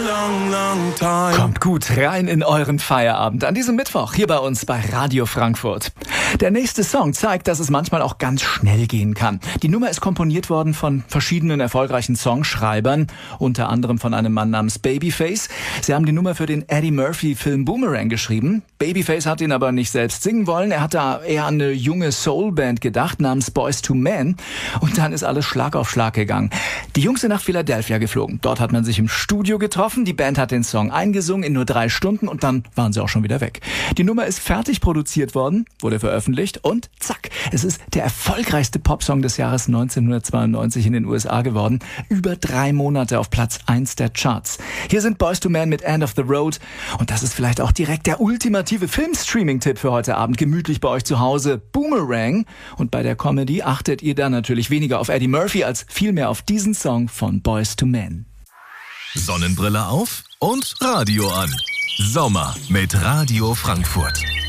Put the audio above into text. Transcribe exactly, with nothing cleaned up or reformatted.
Long, long time. Kommt gut rein in euren Feierabend an diesem Mittwoch hier bei uns bei Radio Frankfurt. Der nächste Song zeigt, dass es manchmal auch ganz schnell gehen kann. Die Nummer ist komponiert worden von verschiedenen erfolgreichen Songschreibern, unter anderem von einem Mann namens Babyface. Sie haben die Nummer für den Eddie Murphy-Film Boomerang geschrieben. Babyface hat ihn aber nicht selbst singen wollen. Er hat da eher an eine junge Soulband gedacht namens Boyz two Men. Und dann ist alles Schlag auf Schlag gegangen. Die Jungs sind nach Philadelphia geflogen. Dort hat man sich im Studio getroffen. Die Band hat den Song eingesungen in nur drei Stunden und dann waren sie auch schon wieder weg. Die Nummer ist fertig produziert worden, wurde veröffentlicht und zack, es ist der erfolgreichste Popsong des Jahres neunzehnhundertzweiundneunzig in den U S A geworden. Über drei Monate auf Platz eins der Charts. Hier sind Boyz two Men mit End of the Road und das ist vielleicht auch direkt der ultimative Filmstreaming-Tipp für heute Abend. Gemütlich bei euch zu Hause. Boomerang. Und bei der Comedy achtet ihr dann natürlich weniger auf Eddie Murphy als vielmehr auf diesen Song von Boyz two Men. Sonnenbrille auf und Radio an. Sommer mit Radio Frankfurt.